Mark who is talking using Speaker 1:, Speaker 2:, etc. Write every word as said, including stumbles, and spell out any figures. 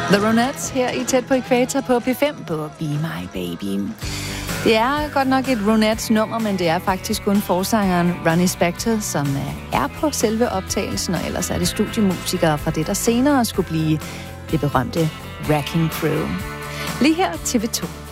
Speaker 1: The Ronettes her i Tæt på Ækvator på P fem på Be My Baby. Det er godt nok et Ronettes nummer, men det er faktisk kun forsangeren Ronnie Spector, som er på selve optagelsen, og ellers er det studiemusikere fra det, der senere skulle blive det berømte Wrecking Crew. Lige her T V to.